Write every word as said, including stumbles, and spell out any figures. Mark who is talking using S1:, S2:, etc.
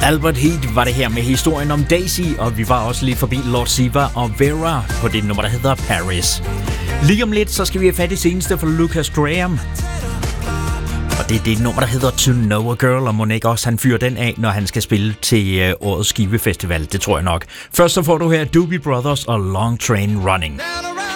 S1: Albert Heat var det her med historien om Daisy, og vi var også lige forbi Lord Siva og Vera på det nummer, der hedder Paris. Lige om lidt, så skal vi have fat i seneste for Lucas Graham. Og det er det nummer, der hedder To Know a Girl, og må ikke også han fyrer den af, når han skal spille til uh, årets Skive Festival. Det tror jeg nok. Først så får du her Doobie Brothers og Long Train Running.